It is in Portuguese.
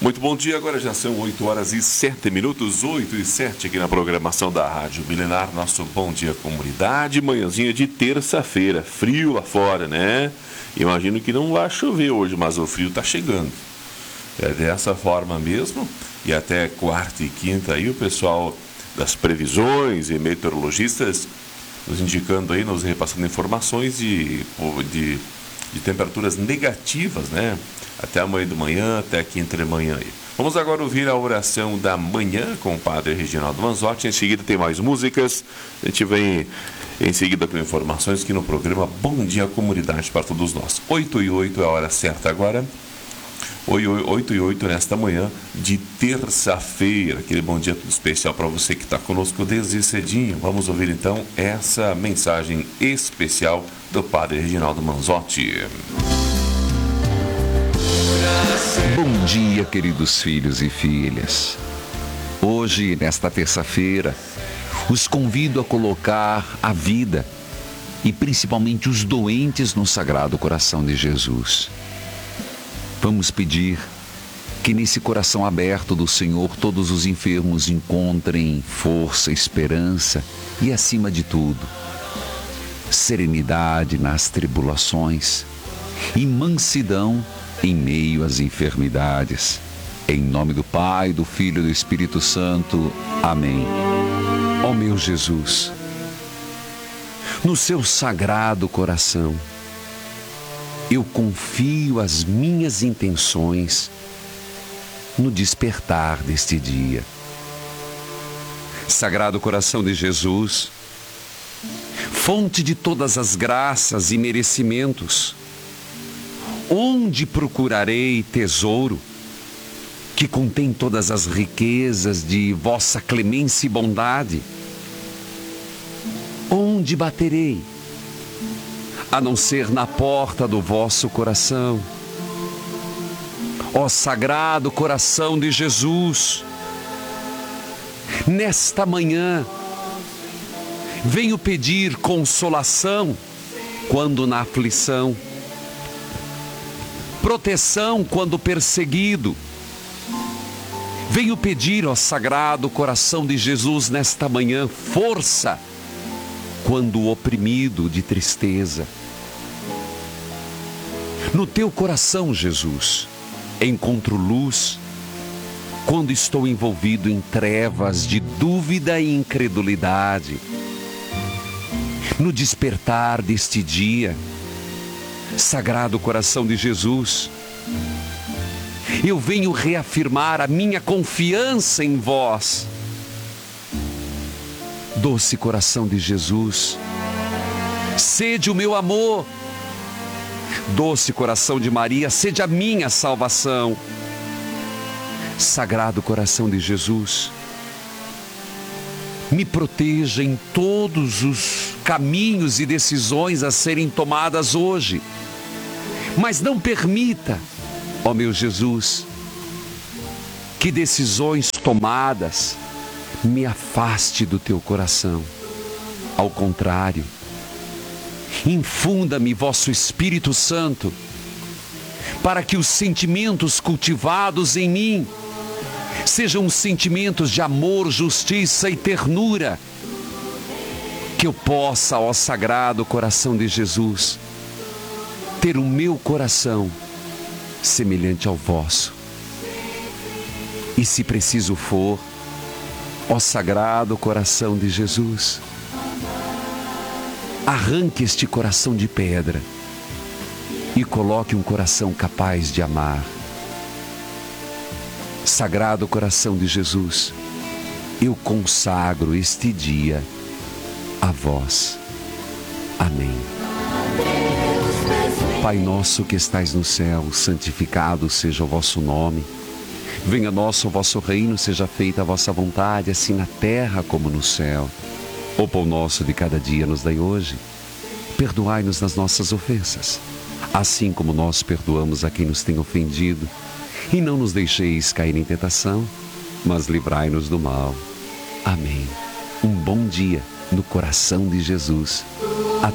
Muito bom dia, agora já são 8 horas e 7 minutos, 8 e 7 aqui na programação da Rádio Milenar, nosso Bom Dia Comunidade, manhãzinha de terça-feira, frio lá fora, né? Imagino que não vai chover hoje, mas o frio tá chegando. É dessa forma mesmo, e até quarta e quinta aí o pessoal das previsões e meteorologistas nos indicando aí, nos repassando informações de temperaturas negativas, né? Até amanhã de manhã, até aqui entre manhã aí. Vamos agora ouvir a oração da manhã com o Padre Reginaldo Manzotti. Em seguida tem mais músicas. A gente vem em seguida com informações aqui no programa Bom Dia Comunidade para todos nós. 8 e 8 é a hora certa agora. 8 e 8 nesta manhã de terça-feira. Aquele bom dia tudo especial para você que está conosco desde cedinho. Vamos ouvir então essa mensagem especial do Padre Reginaldo Manzotti. Bom dia, queridos filhos e filhas. Hoje, nesta terça-feira, os convido a colocar a vida e principalmente os doentes no Sagrado Coração de Jesus. Vamos pedir que nesse coração aberto do Senhor todos os enfermos encontrem força, esperança e, acima de tudo, serenidade nas tribulações e mansidão em meio às enfermidades. Em nome do Pai, do Filho e do Espírito Santo. Amém. Ó meu Jesus, no seu sagrado coração, eu confio as minhas intenções no despertar deste dia. Sagrado coração de Jesus, fonte de todas as graças e merecimentos, onde procurarei tesouro que contém todas as riquezas de vossa clemência e bondade? Onde baterei, a não ser na porta do vosso coração? Ó Sagrado Coração de Jesus, nesta manhã venho pedir consolação quando na aflição, proteção quando perseguido. Venho pedir ao Sagrado Coração de Jesus nesta manhã força quando oprimido de tristeza. No teu coração, Jesus, encontro luz quando estou envolvido em trevas de dúvida e incredulidade. No despertar deste dia, Sagrado Coração de Jesus, eu venho reafirmar a minha confiança em vós. Doce Coração de Jesus, sede o meu amor. Doce Coração de Maria, sede a minha salvação. Sagrado Coração de Jesus, me proteja em todos os caminhos e decisões a serem tomadas hoje. Mas não permita, ó meu Jesus, que decisões tomadas me afaste do teu coração. Ao contrário, infunda-me vosso Espírito Santo, para que os sentimentos cultivados em mim sejam sentimentos de amor, justiça e ternura, que eu possa, ó Sagrado Coração de Jesus, ter o meu coração semelhante ao vosso. E se preciso for, ó Sagrado Coração de Jesus, arranque este coração de pedra e coloque um coração capaz de amar. Sagrado Coração de Jesus, eu consagro este dia a vós. Amém. Pai nosso que estais no céu, santificado seja o vosso nome. Venha a nós o vosso reino, seja feita a vossa vontade, assim na terra como no céu. O pão nosso de cada dia nos dai hoje. Perdoai-nos das nossas ofensas, assim como nós perdoamos a quem nos tem ofendido. E não nos deixeis cair em tentação, mas livrai-nos do mal. Amém. Um bom dia no coração de Jesus.